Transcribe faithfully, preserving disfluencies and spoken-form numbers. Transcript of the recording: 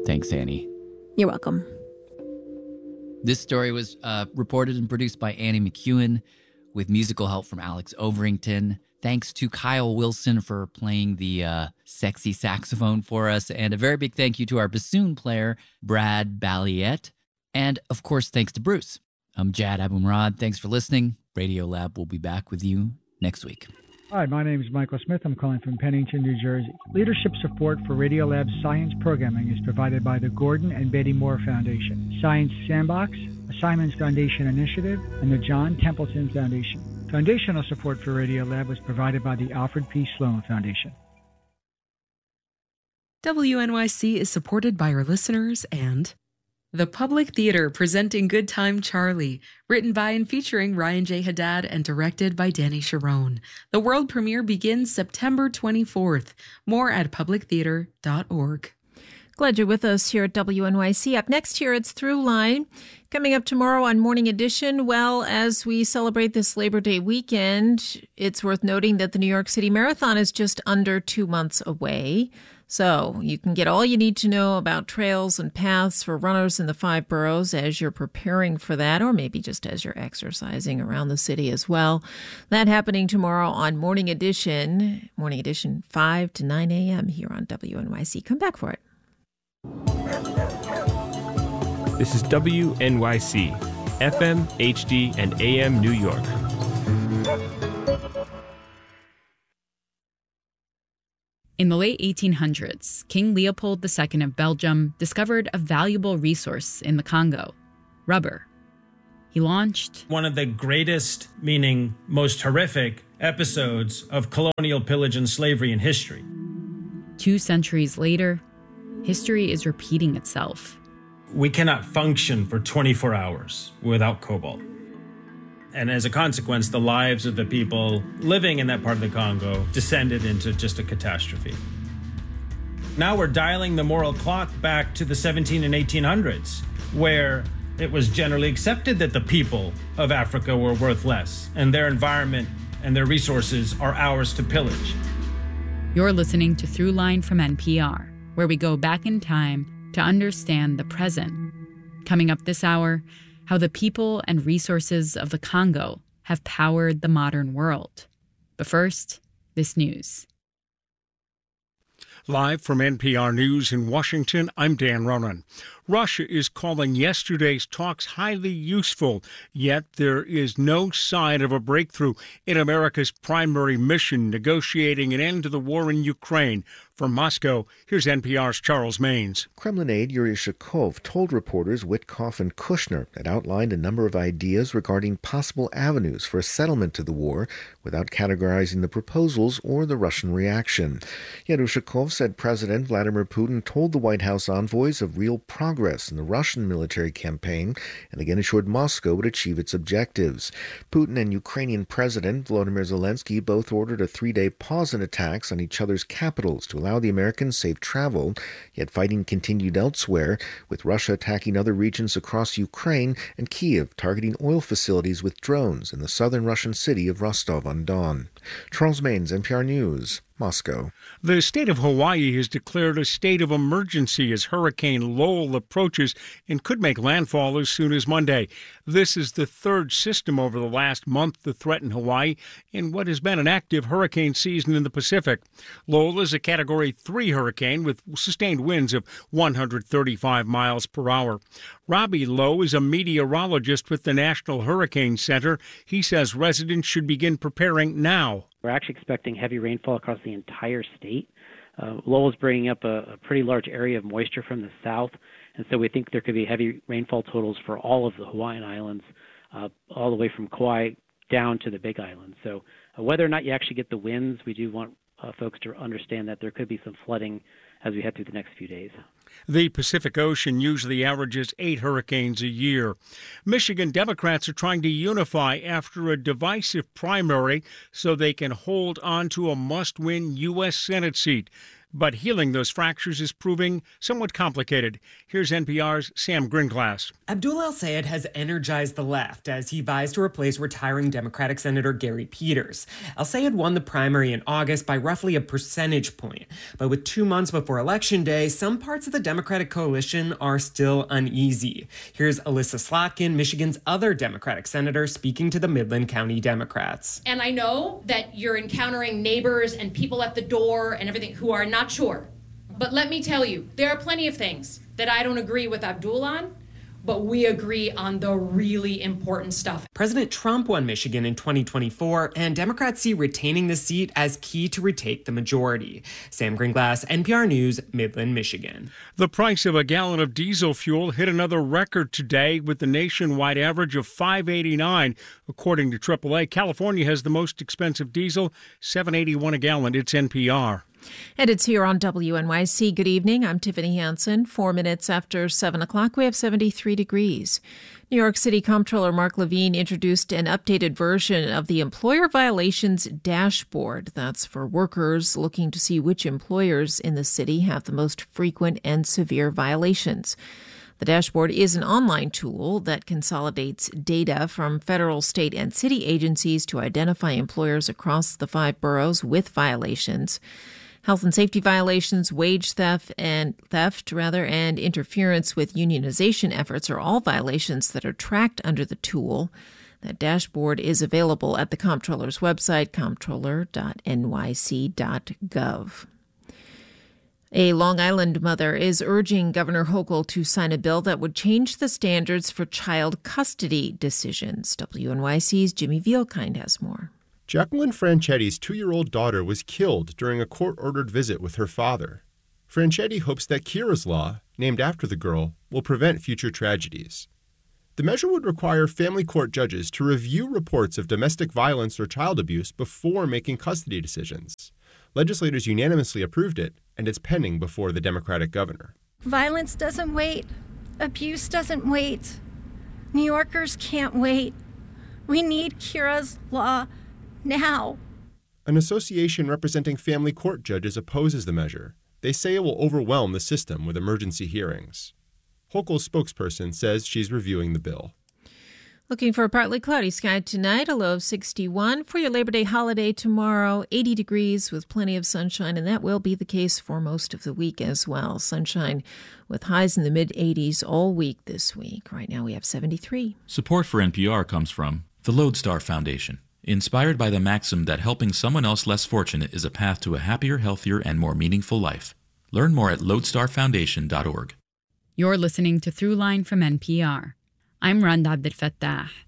Thanks, Annie. You're welcome. This story was uh, reported and produced by Annie McEwen with musical help from Alex Overington. Thanks to Kyle Wilson for playing the uh, sexy saxophone for us. And a very big thank you to our bassoon player, Brad Balliet. And, of course, thanks to Bruce. I'm Jad Abumrad. Thanks for listening. Radiolab will be back with you next week. Hi, my name is Michael Smith. I'm calling from Pennington, New Jersey. Leadership support for Radiolab's science programming is provided by the Gordon and Betty Moore Foundation, Science Sandbox, a Simons Foundation initiative, and the John Templeton Foundation. Foundational support for Radiolab was provided by the Alfred P. Sloan Foundation. W N Y C is supported by our listeners and the Public Theater presenting Good Time Charlie, written by and featuring Ryan J. Haddad and directed by Danny Sharon. The world premiere begins September twenty-fourth. More at public theater dot org. Glad you're with us here at W N Y C. Up next here, it's Throughline. Coming up tomorrow on Morning Edition, well, as we celebrate this Labor Day weekend, it's worth noting that the New York City Marathon is just under two months away. So you can get all you need to know about trails and paths for runners in the five boroughs as you're preparing for that, or maybe just as you're exercising around the city as well. That happening tomorrow on Morning Edition, Morning Edition five to nine a.m. here on W N Y C. Come back for it. This is W N Y C, F M, H D, and A M New York. In the late eighteen hundreds, King Leopold the Second of Belgium discovered a valuable resource in the Congo, rubber. He launched one of the greatest, meaning most horrific, episodes of colonial pillage and slavery in history. Two centuries later, history is repeating itself. We cannot function for twenty-four hours without cobalt. And as a consequence, the lives of the people living in that part of the Congo descended into just a catastrophe. Now we're dialing the moral clock back to the seventeen and eighteen hundreds, where it was generally accepted that the people of Africa were worth less, and their environment and their resources are ours to pillage. You're listening to Throughline from N P R, where we go back in time to understand the present. Coming up this hour, how the people and resources of the Congo have powered the modern world. But first, this news. Live from N P R News in Washington, I'm Dan Ronan. Russia is calling yesterday's talks highly useful, yet there is no sign of a breakthrough in America's primary mission, negotiating an end to the war in Ukraine. From Moscow, here's N P R's Charles Maines. Kremlin aide Yuri Shakov told reporters Witkoff and Kushner had outlined a number of ideas regarding possible avenues for a settlement to the war without categorizing the proposals or the Russian reaction. Yet Ushakov said President Vladimir Putin told the White House envoys of real progress in the Russian military campaign and again assured Moscow would achieve its objectives. Putin and Ukrainian President Volodymyr Zelensky both ordered a three-day pause in attacks on each other's capitals to allow the Americans safe travel, yet fighting continued elsewhere, with Russia attacking other regions across Ukraine and Kiev targeting oil facilities with drones in the southern Russian city of Rostov-on-Don. Charles Maines, N P R News, Moscow. The state of Hawaii has declared a state of emergency as Hurricane Lowell approaches and could make landfall as soon as Monday. This is the third system over the last month to threaten Hawaii in what has been an active hurricane season in the Pacific. Lowell is a Category three hurricane with sustained winds of one hundred thirty-five miles per hour. Robbie Lowe is a meteorologist with the National Hurricane Center. He says residents should begin preparing now. We're actually expecting heavy rainfall across the entire state. Uh, Lowell is bringing up a, a pretty large area of moisture from the south, and so we think there could be heavy rainfall totals for all of the Hawaiian Islands, uh, all the way from Kauai down to the Big Island. So uh, whether or not you actually get the winds, we do want uh, folks to understand that there could be some flooding as we head through the next few days. The Pacific Ocean usually averages eight hurricanes a year. Michigan Democrats are trying to unify after a divisive primary so they can hold on to a must-win U S Senate seat. But healing those fractures is proving somewhat complicated. Here's N P R's Sam Gringlass. Abdullah El-Sayed has energized the left as he vies to replace retiring Democratic Senator Gary Peters. El-Sayed won the primary in August by roughly a percentage point. But with two months before Election Day, some parts of the Democratic coalition are still uneasy. Here's Alyssa Slotkin, Michigan's other Democratic senator, speaking to the Midland County Democrats. And I know that you're encountering neighbors and people at the door and everything who are not sure. But let me tell you, there are plenty of things that I don't agree with Abdul on, but we agree on the really important stuff. President Trump won Michigan in twenty twenty-four, and Democrats see retaining the seat as key to retake the majority. Sam Gringlass, N P R News, Midland, Michigan. The price of a gallon of diesel fuel hit another record today with the nationwide average of five dollars and eighty-nine cents. According to triple A, California has the most expensive diesel, seven dollars and eighty-one cents a gallon. It's N P R. And it's here on W N Y C. Good evening. I'm Tiffany Hansen. Four minutes after seven o'clock, we have seventy-three degrees. New York City Comptroller Mark Levine introduced an updated version of the Employer Violations Dashboard. That's for workers looking to see which employers in the city have the most frequent and severe violations. The dashboard is an online tool that consolidates data from federal, state, and city agencies to identify employers across the five boroughs with violations. Health and safety violations, wage theft and theft rather, and interference with unionization efforts are all violations that are tracked under the tool. That dashboard is available at the Comptroller's website, comptroller dot n y c dot gov. A Long Island mother is urging Governor Hochul to sign a bill that would change the standards for child custody decisions. W N Y C's Jimmy Vielkind has more. Jacqueline Franchetti's two-year-old daughter was killed during a court-ordered visit with her father. Franchetti hopes that Kira's Law, named after the girl, will prevent future tragedies. The measure would require family court judges to review reports of domestic violence or child abuse before making custody decisions. Legislators unanimously approved it, and it's pending before the Democratic governor. Violence doesn't wait. Abuse doesn't wait. New Yorkers can't wait. We need Kira's Law now. An association representing family court judges opposes the measure. They say it will overwhelm the system with emergency hearings. Hochul's spokesperson says she's reviewing the bill. Looking for a partly cloudy sky tonight, a low of sixty-one. For your Labor Day holiday tomorrow, eighty degrees with plenty of sunshine, and that will be the case for most of the week as well. Sunshine with highs in the mid-eighties all week this week. Right now we have seventy-three. Support for N P R comes from the Lodestar Foundation, inspired by the maxim that helping someone else less fortunate is a path to a happier, healthier, and more meaningful life. Learn more at lodestar foundation dot org. You're listening to Throughline from N P R. I'm Randa Abdel Fattah.